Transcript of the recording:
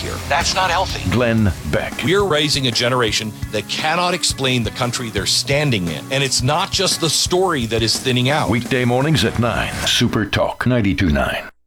here. That's not healthy. Glenn Beck. We're raising a generation that cannot explain the country they're standing in. And it's not just the story that is thinning out. Weekday mornings at 9. Super Talk 92.9.